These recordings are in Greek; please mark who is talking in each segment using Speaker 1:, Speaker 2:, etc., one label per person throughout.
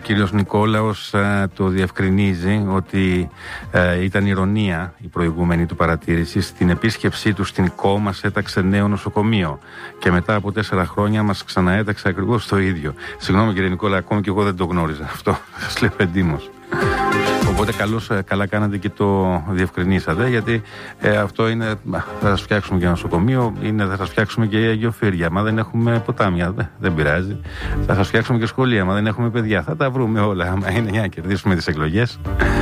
Speaker 1: κύριος Νικόλαος το διευκρινίζει ότι ήταν ηρωνία η προηγούμενη του παρατήρηση. Στην επίσκεψή του στην ΚΟ μας έταξε νέο νοσοκομείο και μετά από 4 χρόνια μας ξαναέταξε ακριβώς το ίδιο. Συγγνώμη κύριε Νικόλα, ακόμη και εγώ δεν το γνώριζα αυτό. Σας λέω εντύμως. Οπότε καλά κάνατε και το διευκρινίσατε, γιατί αυτό είναι, θα σας φτιάξουμε και ένα νοσοκομείο, θα σας φτιάξουμε και αγιοφύρια, μα δεν έχουμε ποτάμια, δεν πειράζει. Θα σας φτιάξουμε και σχολεία, μα δεν έχουμε παιδιά. Θα τα βρούμε όλα, άμα είναι για να κερδίσουμε τις εκλογές.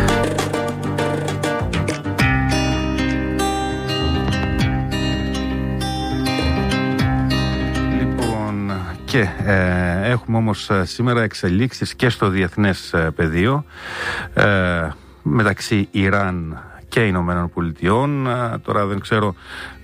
Speaker 1: Και έχουμε όμως σήμερα εξελίξεις και στο διεθνές πεδίο μεταξύ Ιράν και Ηνωμένων Πολιτειών. Τώρα δεν ξέρω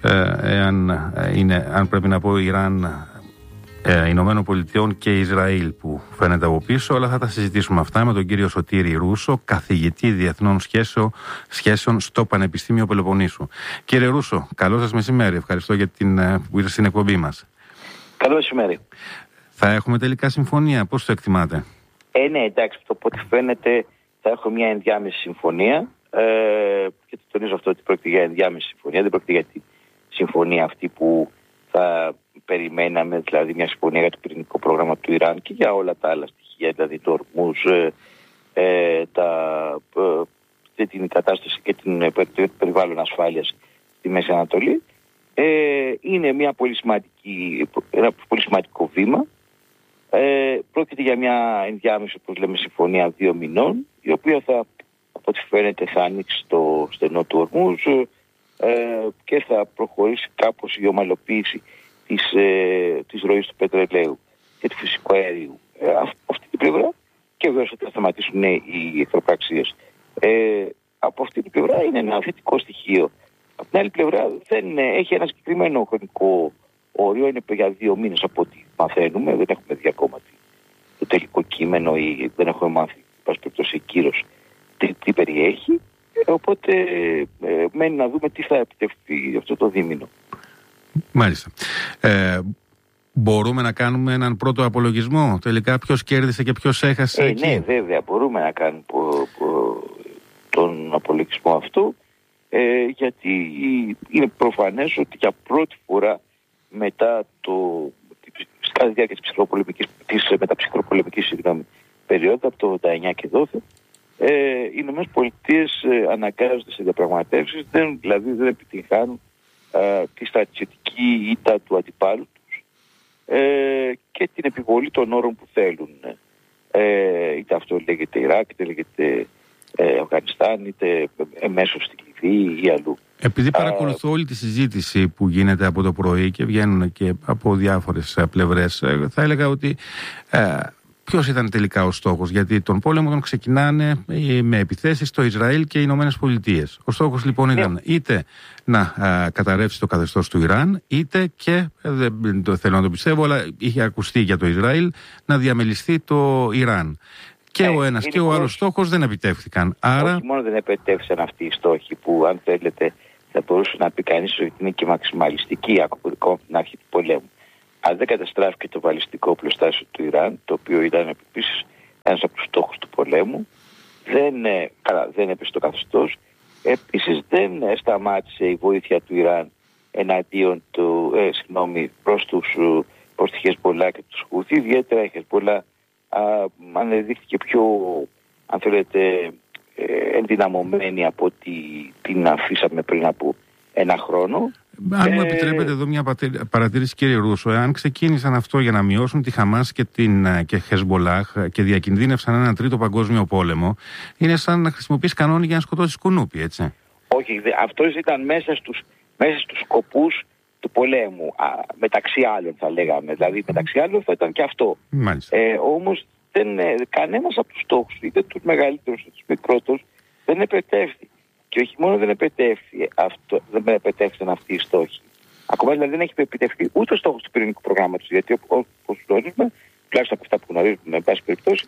Speaker 1: αν πρέπει να πω Ιράν, Ηνωμένων Πολιτειών και Ισραήλ που φαίνεται από πίσω, αλλά θα τα συζητήσουμε αυτά με τον κύριο Σωτήρη Ρούσο, καθηγητή διεθνών σχέσεων στο Πανεπιστήμιο Πελοποννήσου. Κύριε Ρούσο, καλό σας μεσημέρι. Ευχαριστώ για που ήρθατε στην εκπομπή μας. Καλό μεσημέρι. Θα έχουμε τελικά συμφωνία, πώς το εκτιμάτε?
Speaker 2: Ναι, εντάξει, από ό,τι φαίνεται θα έχω μια ενδιάμεση συμφωνία και το τονίζω αυτό ότι πρόκειται για ενδιάμεση συμφωνία, δεν πρόκειται για τη συμφωνία αυτή που θα περιμέναμε, δηλαδή μια συμφωνία για το πυρηνικό πρόγραμμα του Ιράν και για όλα τα άλλα στοιχεία, δηλαδή το Ορμούζ, την κατάσταση και το περιβάλλον ασφάλειας στη Μέση Ανατολή. Είναι ένα πολύ σημαντικό βήμα. Πρόκειται για μια ενδιάμεση, όπως λέμε, συμφωνία 2 μηνών, η οποία από ό,τι φαίνεται θα ανοίξει το στενό του Ορμούζ και θα προχωρήσει κάπως η ομαλοποίηση της ροής του πετρελαίου και του φυσικού αερίου. Αυτή την πλευρά, και βέβαια θα σταματήσουν οι εχθροπραξίες. Από αυτή την πλευρά είναι ένα θετικό στοιχείο. Από την άλλη πλευρά δεν έχει ένα συγκεκριμένο χρονικό όριο, είναι για 2 μήνες από ό,τι μαθαίνουμε, δεν έχουμε δει ακόμα το τελικό κείμενο ή δεν έχουμε μάθει, πάση περιπτώσει, κύρος τι περιέχει, οπότε μένει να δούμε τι θα επιτευχθεί αυτό το δίμηνο.
Speaker 1: Μάλιστα. Μπορούμε να κάνουμε έναν πρώτο απολογισμό, τελικά ποιος κέρδισε και ποιος έχασε εκεί?
Speaker 2: Ναι, βέβαια, μπορούμε να κάνουμε τον απολογισμό αυτό. Γιατί είναι προφανές ότι για πρώτη φορά μετά κατά τη διάρκεια της μεταψυχροπολεμικής περίοδου από το 1989 και δόθε, οι Ηνωμένες Πολιτείες αναγκάζονται σε διαπραγματεύσεις, δηλαδή δεν επιτυγχάνουν τη στρατιωτική ήττα του αντιπάλου τους και την επιβολή των όρων που θέλουν. Είτε αυτό λέγεται Ιράκ, είτε λέγεται Αφγανιστάν, είτε εμέσως στη Λιβύη ή αλλού.
Speaker 1: Επειδή παρακολουθώ όλη τη συζήτηση που γίνεται από το πρωί και βγαίνουν και από διάφορες πλευρές, θα έλεγα ότι ποιος ήταν τελικά ο στόχος? Γιατί τον πόλεμο τον ξεκινάνε με επιθέσεις στο Ισραήλ και οι Ηνωμένες Πολιτείες. Ο στόχος λοιπόν ήταν είτε να καταρρεύσει το καθεστώς του Ιράν, είτε και, δεν το θέλω να το πιστεύω, αλλά είχε ακουστεί για το Ισραήλ, να διαμελιστεί το Ιράν. Και ο ένας και ο άλλος στόχος δεν επιτεύχθηκαν. Άρα...
Speaker 2: Όχι μόνο δεν επιτεύχθηκαν αυτοί οι στόχοι που, αν θέλετε, θα μπορούσε να πει κανείς ότι είναι και μαξιμαλιστική από την αρχή του πολέμου. Αν δεν καταστράφηκε το βαλιστικό οπλοστάσιο του Ιράν, το οποίο ήταν επίσης ένας από τους στόχους του πολέμου, δεν έπεσε το καθεστώς. Επίσης δεν σταμάτησε η βοήθεια του Ιράν εναντίον προς τη Χεσμπολά και τους Χούθι. Ιδιαίτερα η Χεσμπολά ανεδείχθηκε πιο, αν θέλετε, ενδυναμωμένη από ότι την αφήσαμε πριν από 1 χρόνο.
Speaker 1: Αν μου επιτρέπετε εδώ μια παρατήρηση, κύριε Ρούσο, εάν ξεκίνησαν αυτό για να μειώσουν τη Χαμάς και Χεσμπολάχ και διακινδύνευσαν έναν 3ο παγκόσμιο πόλεμο, είναι σαν να χρησιμοποιείς κανόνι για να σκοτώσεις κουνούπι, έτσι?
Speaker 2: Όχι, αυτό ήταν μέσα στους σκοπούς του πολέμου, μεταξύ άλλων θα λέγαμε, δηλαδή μεταξύ άλλων θα ήταν και αυτό. Όμως κανένας από τους στόχους, είτε τους μεγαλύτερους είτε τους μικρότερους, δεν επετεύχθη. Και όχι μόνο δεν επετεύχθηκαν αυτοί οι στόχοι. Ακόμα δηλαδή δεν έχει επιτευχθεί ούτε ο στόχος του πυρηνικού προγράμματος, γιατί όπως γνωρίζουμε, τουλάχιστον από αυτά που γνωρίζουμε, με πάση περιπτώσει,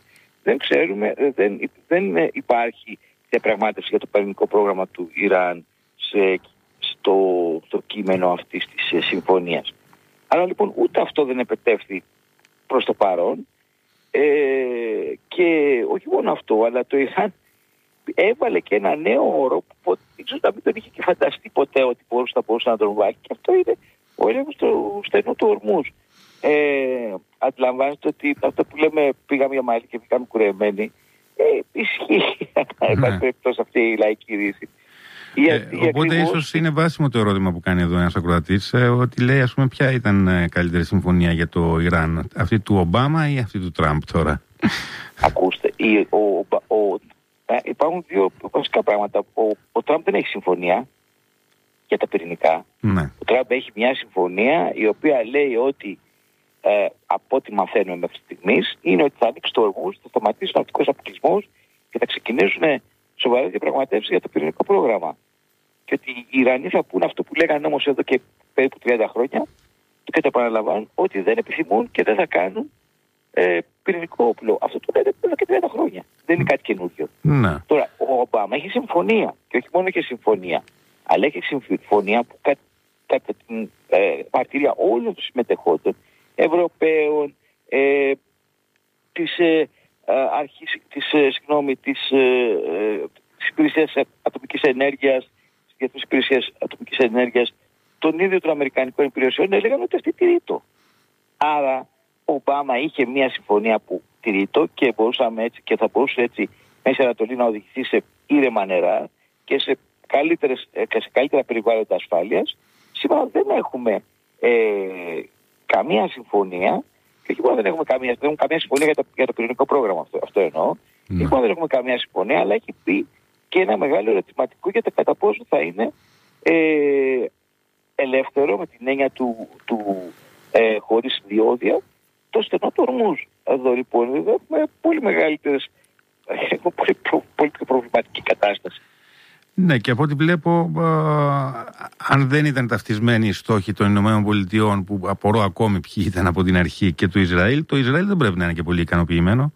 Speaker 2: δεν υπάρχει διαπραγμάτευση για το πυρηνικό πρόγραμμα του Ιράν στο κείμενο αυτής της συμφωνίας. Άρα λοιπόν ούτε αυτό δεν επετεύχθη προς το παρόν Και όχι μόνο αυτό, αλλά το Ιράν έβαλε και ένα νέο όρο που ίσως να μην τον είχε και φανταστεί ποτέ ότι θα μπορούσε να τον βάλει. Και αυτό είναι ο έλεγχος του στενού του Ορμούζ. Αντιλαμβάνεστε ότι αυτό που λέμε πήγαμε για μαλλί και βγήκαμε κουρεμένοι, ισχύει εν περιπτώσει αυτή η λαϊκή ρίση.
Speaker 1: Οπότε ίσως είναι βάσιμο το ερώτημα που κάνει εδώ ένας ακροατής, ότι λέει, ας πούμε, ποια ήταν καλύτερη συμφωνία για το Ιράν, αυτή του Ομπάμα ή αυτή του Τραμπ τώρα?
Speaker 2: Ακούστε, υπάρχουν δύο βασικά πράγματα. Ο Τραμπ δεν έχει συμφωνία για τα πυρηνικά.
Speaker 1: Ναι.
Speaker 2: Ο Τραμπ έχει μια συμφωνία η οποία λέει ότι από ό,τι μαθαίνουμε μέχρι στιγμής είναι ότι θα ανοίξει το Ορμούζ, θα σταματήσει ο ναυτικός αποκλεισμός και θα ξεκινήσουν σοβαρές διαπραγματεύσεις για το πυρηνικό πρόγραμμα. Και ότι οι Ιρανοί θα πούν αυτό που λέγανε όμως εδώ και περίπου 30 χρόνια και το επαναλαμβάνουν, ότι δεν επιθυμούν και δεν θα κάνουν πυρηνικό όπλο. Αυτό το λένε εδώ και 30 χρόνια. Δεν είναι κάτι καινούριο.
Speaker 1: Ναι.
Speaker 2: Τώρα, ο Ομπάμα έχει συμφωνία. Και όχι μόνο έχει συμφωνία, αλλά έχει συμφωνία που κατά την μαρτυρία όλων των συμμετεχόντων, Ευρωπαίων, της υπηρεσίας ατομικής ενέργειας, της Διεθνούς Υπηρεσίας Ατομικής Ενέργειας, των ίδιων των Αμερικανικών υπηρεσιών, έλεγαν ότι αυτή τηρεί το. Άρα, ο Ομπάμα είχε μια συμφωνία που τηρεί το και μπορούσαμε έτσι και θα μπορούσε έτσι Μέση Ανατολή να οδηγηθεί σε ήρεμα νερά και σε καλύτερα περιβάλλοντα ασφάλειας. Σήμερα δεν έχουμε καμία συμφωνία, και όχι μόνο δεν έχουμε καμία συμφωνία για το πυρηνικό πρόγραμμα, αυτό εννοώ. Όχι μόνο δεν έχουμε καμία συμφωνία, αλλά έχει πει και ένα μεγάλο ερωτηματικό για το κατά πόσο θα είναι ελεύθερο με την έννοια του χωρίς διόδια το στενό του Ορμούζ. Εδώ λοιπόν έχουμε πολύ μεγαλύτερες, πολύ πιο προβληματική κατάσταση.
Speaker 1: Ναι, και από ό,τι βλέπω, αν δεν ήταν ταυτισμένοι οι στόχοι των ΗΠΑ, που απορώ ακόμη ποιοι ήταν από την αρχή, και του Ισραήλ, το Ισραήλ δεν πρέπει να είναι και πολύ ικανοποιημένο.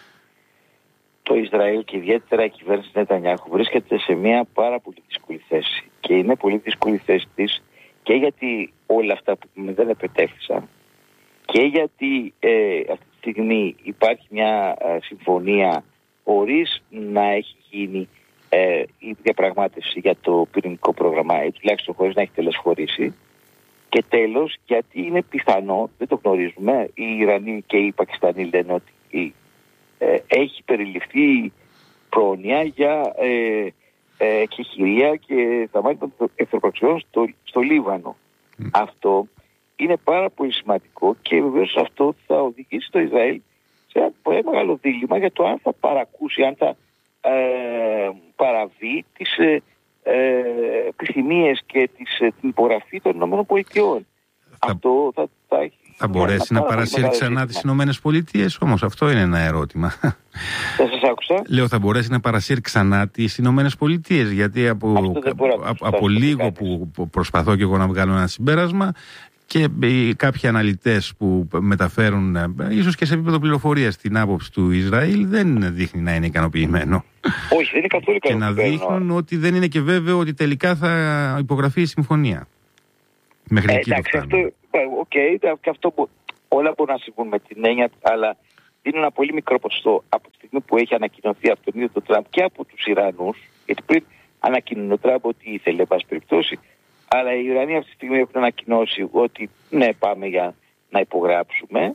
Speaker 2: Το Ισραήλ και ιδιαίτερα η κυβέρνηση Νετανιάχου βρίσκεται σε μια πάρα πολύ δύσκολη θέση. Και είναι πολύ δύσκολη θέση της και γιατί όλα αυτά που δεν επετέφθησαν και γιατί αυτή τη στιγμή υπάρχει μια συμφωνία χωρίς να έχει γίνει η διαπραγμάτευση για το πυρηνικό πρόγραμμα, ή τουλάχιστον χωρίς να έχει τελεσφορήσει. Και τέλος, γιατί είναι πιθανό, δεν το γνωρίζουμε, οι Ιρανοί και οι Πακιστανοί λένε ότι έχει περιληφθεί πρόνοια για εκεχηρία και θαμάτη των εχθροπραξιών στο Λίβανο. Αυτό είναι πάρα πολύ σημαντικό και βεβαίως αυτό θα οδηγήσει το Ισραήλ σε ένα πολύ μεγάλο δίλημμα για το αν θα παρακούσει, αν θα παραβεί τις επιθυμίες και την υπογραφή των ΗΠΑ. Αυτό
Speaker 1: θα μπορέσει να παρασύρει ξανά τις ΗΠΑ, όμως αυτό είναι ένα ερώτημα.
Speaker 2: Δεν σας άκουσα.
Speaker 1: Λέω, θα μπορέσει να παρασύρει ξανά τις ΗΠΑ, γιατί από λίγο που προσπαθώ και εγώ να βγάλω ένα συμπέρασμα, και κάποιοι αναλυτές που μεταφέρουν, ίσως και σε επίπεδο πληροφορίας, την άποψη του Ισραήλ, δεν δείχνει να είναι ικανοποιημένο.
Speaker 2: Όχι, δεν είναι καθόλου ικανοποιημένο.
Speaker 1: Και να δείχνουν ότι δεν είναι και βέβαιο ότι τελικά θα υπογραφεί η συμφωνία. Μέχρι εκεί το φτάνουμε.
Speaker 2: Και αυτό όλα μπορούν να συμβούν με την έννοια, αλλά είναι ένα πολύ μικρό ποσοστό από τη στιγμή που έχει ανακοινωθεί από τον ίδιο τον Τραμπ και από τους Ιρανούς, γιατί πριν ανακοινώνει ο Τραμπ ότι ήθελε, εν πάση περιπτώσει, αλλά οι Ιρανοί αυτή τη στιγμή έχουν ανακοινώσει ότι ναι, πάμε για να υπογράψουμε.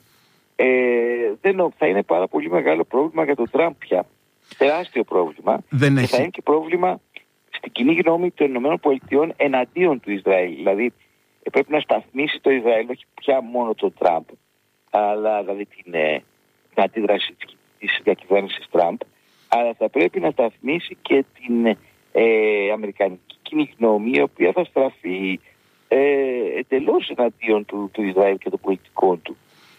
Speaker 2: Θα είναι πάρα πολύ μεγάλο πρόβλημα για τον Τραμπ πια. Τεράστιο πρόβλημα. Και θα είναι και πρόβλημα στην κοινή γνώμη των ΗΠΑ εναντίον του Ισραήλ. Δηλαδή πρέπει να σταθμίσει το Ισραήλ, όχι πια μόνο τον Τραμπ, αλλά δηλαδή την αντίδραση της διακυβέρνησης Τραμπ, αλλά θα πρέπει να σταθμίσει και την αμερικανική κοινή γνώμη, η οποία θα στραφεί εντελώς εναντίον του Ισραήλ και των πολιτικών του.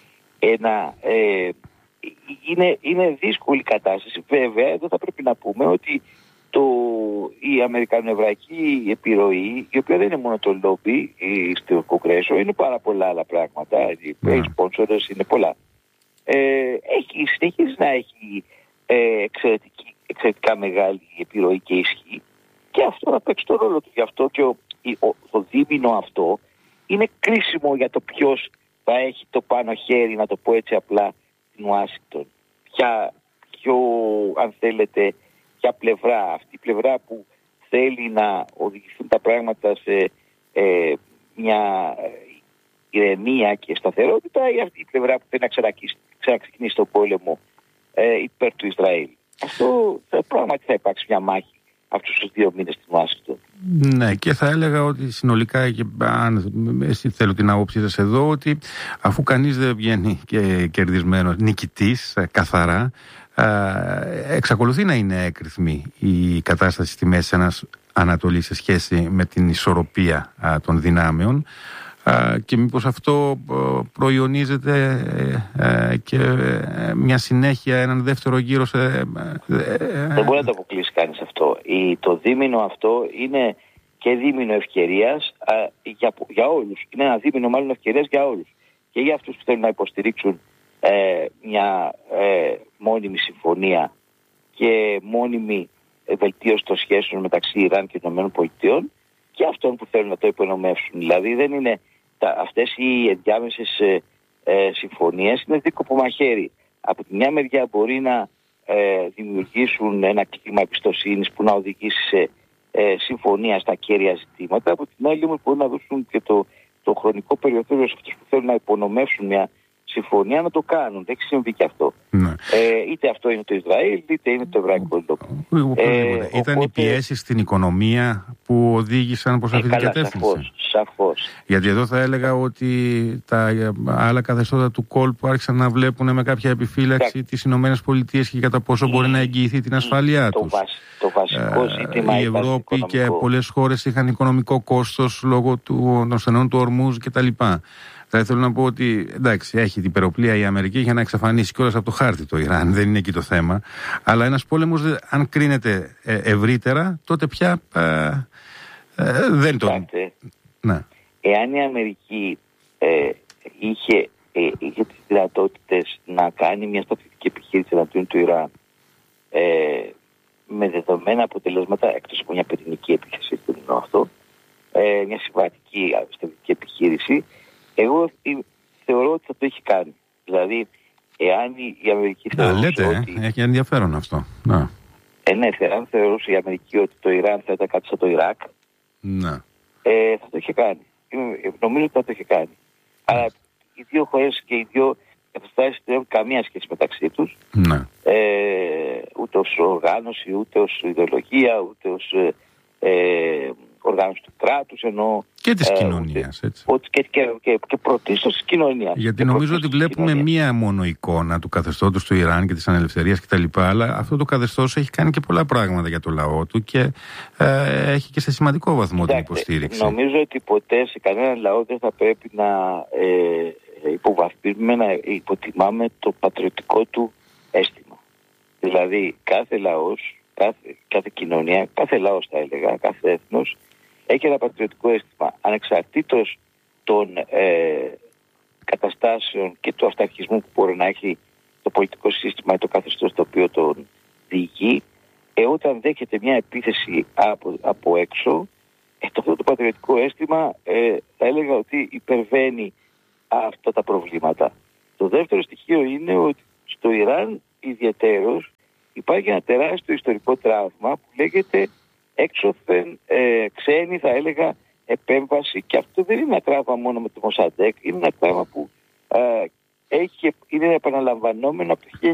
Speaker 2: Είναι δύσκολη κατάσταση. Βέβαια, εδώ θα πρέπει να πούμε ότι η αμερικανοεβραϊκή επιρροή, η οποία δεν είναι μόνο το λόμπι στο Κογκρέσο, είναι πάρα πολλά άλλα πράγματα. Οι sponsors είναι πολλά. Συνεχίζει να έχει εξαιρετικά μεγάλη επιρροή και ισχύ, και αυτό θα παίξει το ρόλο του. Γι' αυτό και το δίμηνο αυτό είναι κρίσιμο για το ποιος θα έχει το πάνω χέρι, να το πω έτσι απλά, στην Ουάσιγκτον. πιο, αν θέλετε, για πλευρά. Αυτή η πλευρά που θέλει να οδηγηθούν τα πράγματα σε μια ηρεμία και σταθερότητα, ή αυτή η πλευρά που θέλει να ξαναξεκινήσει τον πόλεμο υπέρ του Ισραήλ. Αυτό πράγματι θα υπάρξει μια μάχη αυτούς τους 2 μήνες στην Ουάσιγκτον.
Speaker 1: Ναι, και θα έλεγα ότι συνολικά, και αν θέλω την άποψή σας εδώ, ότι αφού κανείς δεν βγαίνει και κερδισμένος, νικητής καθαρά, εξακολουθεί να είναι έκρηθμη η κατάσταση στη Μέση Ανατολή σε σχέση με την ισορροπία των δυνάμεων, και μήπως αυτό προϊονίζεται και μια συνέχεια, έναν δεύτερο γύρο
Speaker 2: Δεν μπορεί να το αποκλείσει κανείς αυτό. Το δίμηνο αυτό είναι και δίμηνο ευκαιρίας για όλους. Είναι ένα δίμηνο μάλλον ευκαιρίας για όλους. Και για αυτούς που θέλουν να υποστηρίξουν μια μόνιμη συμφωνία και μόνιμη βελτίωση των σχέσεων μεταξύ Ιράν και των ΗΠΑ, και αυτών που θέλουν να το υπονομεύσουν. Δηλαδή δεν είναι αυτές οι ενδιάμεσες συμφωνίες, είναι δίκοπο μαχαίρι. Από τη μια μεριά μπορεί να δημιουργήσουν ένα κλίμα εμπιστοσύνης που να οδηγήσει σε συμφωνία στα κέρια ζητήματα. Από την άλλη όμως μπορεί να δώσουν και το χρονικό περιθώριο σε αυτούς που θέλουν να υπονομεύσουν μια συμφωνία να το κάνουν. Δεν έχει συμβεί και αυτό. Ναι. Είτε αυτό είναι το Ισραήλ, είτε είναι το εβραϊκό λόμπι.
Speaker 1: Ήταν οι πιέσεις στην οικονομία που οδήγησαν προς αυτή την κατεύθυνση.
Speaker 2: Σαφώς.
Speaker 1: Γιατί εδώ θα έλεγα ότι τα άλλα καθεστώτα του κόλπου άρχισαν να βλέπουν με κάποια επιφύλαξη τις Ηνωμένες Πολιτείες και κατά πόσο μπορεί να εγγυηθεί την ασφαλειά τους.
Speaker 2: Το βασικό ζήτημα
Speaker 1: η Ευρώπη και πολλές χώρες είχαν οικονομικό κόστος λόγω των στενών του Ορμούζ κτλ. Θα θέλω να πω ότι εντάξει, έχει την υπεροπλία η Αμερική για να εξαφανίσει κιόλας από το χάρτη το Ιράν, δεν είναι εκεί το θέμα. Αλλά ένας πόλεμος, αν κρίνεται ευρύτερα, τότε πια δεν το. Ναι.
Speaker 2: Εάν η Αμερική είχε τις δυνατότητες να κάνει μια στρατιωτική επιχείρηση εναντίον του Ιράν με δεδομένα αποτελέσματα, εκτός από μια πυρηνική επίθεση, δεν εννοώ αυτό, μια συμβατική στρατιωτική επιχείρηση, εγώ θεωρώ ότι θα το έχει κάνει. Δηλαδή, εάν η Αμερική θεωρούσε ότι...
Speaker 1: έχει ενδιαφέρον αυτό. Ναι,
Speaker 2: αν θεωρούσε η Αμερική ότι το Ιράν θα ήταν κάτι σαν το Ιράκ,
Speaker 1: ναι,
Speaker 2: θα το είχε κάνει. Νομίζω ότι θα το είχε κάνει. Αλλά οι δύο χώρες και οι δύο καταστάσεις δεν έχουν καμία σχέση μεταξύ τους.
Speaker 1: Ναι.
Speaker 2: Ούτε ως οργάνωση, ούτε ως ιδεολογία, ούτε ως οργάνωση του κράτους, ενώ
Speaker 1: και της κοινωνίας, έτσι.
Speaker 2: Και πρωτίστως της κοινωνίας.
Speaker 1: Γιατί νομίζω ότι βλέπουμε μία μόνο εικόνα του καθεστώτος του Ιράν και της ανελευθερίας κτλ. Αλλά αυτό το καθεστώς έχει κάνει και πολλά πράγματα για το λαό του και έχει και σε σημαντικό βαθμό την υποστήριξη.
Speaker 2: Νομίζω ότι ποτέ σε κανέναν λαό δεν θα πρέπει να υποβαθμίζουμε, να υποτιμάμε το πατριωτικό του αίσθημα. Δηλαδή κάθε λαός, κάθε κοινωνία, κάθε λαός θα έλεγα, κάθε έθνος έχει ένα πατριωτικό αίσθημα ανεξαρτήτως των καταστάσεων και του αυταρχισμού που μπορεί να έχει το πολιτικό σύστημα ή το καθεστώς το οποίο τον διοικεί. Όταν δέχεται μια επίθεση από έξω, αυτό το πατριωτικό αίσθημα θα έλεγα ότι υπερβαίνει αυτά τα προβλήματα. Το δεύτερο στοιχείο είναι ότι στο Ιράν ιδιαιτέρως υπάρχει ένα τεράστιο ιστορικό τραύμα που λέγεται έξωθεν ξένη, θα έλεγα, επέμβαση. Και αυτό δεν είναι ένα τραύμα μόνο με το Μοσαντέκ, είναι ένα τραύμα που είναι επαναλαμβανόμενο από το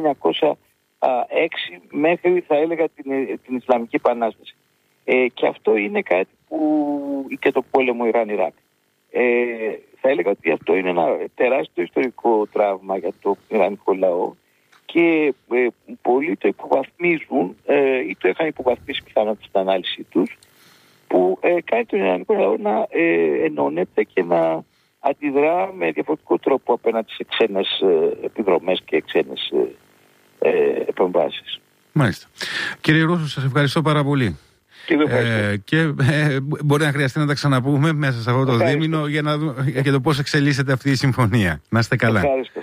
Speaker 2: 1906 μέχρι, θα έλεγα, την Ισλαμική Επανάσταση. Και αυτό είναι κάτι που και το πόλεμο Ιράν-Ιράκ. Θα έλεγα ότι αυτό είναι ένα τεράστιο ιστορικό τραύμα για το ιρανικό λαό και πολλοί το υποβαθμίζουν ή το είχαν υποβαθμίσει πιθανότητα στην ανάλυση τους, που κάνει τον ιρανικό λαό να ενώνεται και να αντιδρά με διαφορετικό τρόπο απέναντι σε ξένες επιδρομές και ξένες επεμβάσεις.
Speaker 1: Μάλιστα. Κύριε Ρούσο, σας ευχαριστώ πάρα πολύ. Και μπορεί να χρειαστεί να τα ξαναπούμε μέσα σε αυτό το δίμηνο για το πώς εξελίσσεται αυτή η συμφωνία. Να είστε καλά.
Speaker 2: Ευχαριστώ.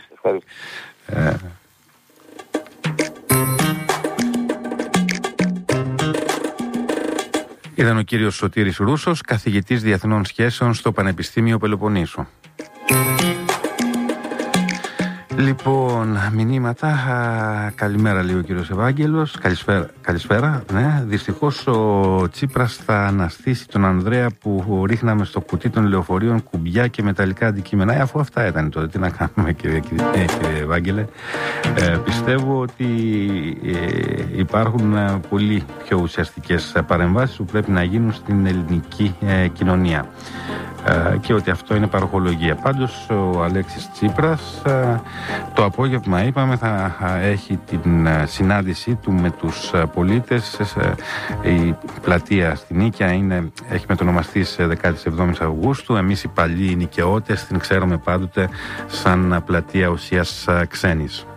Speaker 1: Ήταν ο κύριος Σωτήρης Ρούσος, καθηγητής Διεθνών Σχέσεων στο Πανεπιστήμιο Πελοποννήσου. Λοιπόν, μηνύματα. Καλημέρα, λέει ο κύριος Ευάγγελος. Καλησπέρα. Ναι. Δυστυχώς ο Τσίπρας θα αναστήσει τον Ανδρέα που ρίχναμε στο κουτί των λεωφορείων κουμπιά και μεταλλικά αντικείμενα. Αφού αυτά ήταν τότε, τι να κάνουμε, κύριε Ευάγγελε. Πιστεύω ότι υπάρχουν πολύ πιο ουσιαστικές παρεμβάσεις που πρέπει να γίνουν στην ελληνική κοινωνία. Και ότι αυτό είναι παροχολογία. Πάντως ο Αλέξης Τσίπρας το απόγευμα, είπαμε, θα έχει την συνάντησή του με τους πολίτες. Η πλατεία στην Νίκαια έχει μετονομαστεί σε 17 Αυγούστου. Εμείς οι παλιοί νοικαιώτες την ξέρουμε πάντοτε σαν πλατεία ουσίας ξένης.